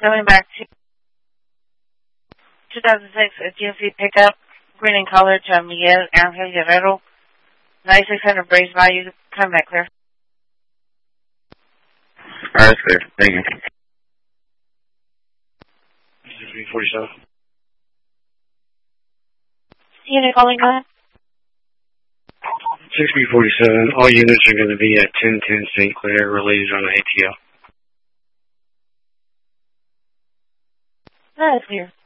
Going back to 2006, a GMC pickup, green in color, to Miguel Angel Guerrero, 9600 brace value, come back clear. Alright, that's clear. Thank you. 47. Unit calling on. 6B47, all units are going to be at 1010 St. Clair, related on the ATL. That is clear.